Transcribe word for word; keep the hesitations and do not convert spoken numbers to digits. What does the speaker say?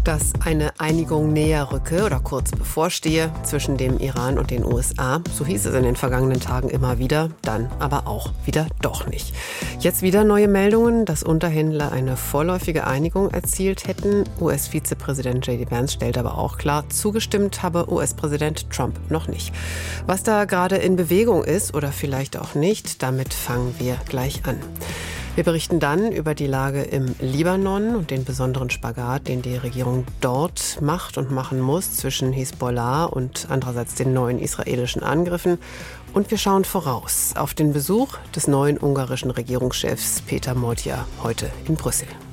dass eine Einigung näher rücke oder kurz bevorstehe zwischen dem Iran und den U S A. So hieß es in den vergangenen Tagen immer wieder, dann aber auch wieder doch nicht. Jetzt wieder neue Meldungen, dass Unterhändler eine vorläufige Einigung erzielt hätten. U S-Vizepräsident J D Vance stellt aber auch klar, zugestimmt habe U S-Präsident Trump noch nicht. Was da gerade in Bewegung ist oder vielleicht auch nicht, damit fangen wir gleich an. Wir berichten dann über die Lage im Libanon und den besonderen Spagat, den die Regierung dort macht und machen muss zwischen Hisbollah und andererseits den neuen israelischen Angriffen. Und wir schauen voraus auf den Besuch des neuen ungarischen Regierungschefs Péter Moltya heute in Brüssel.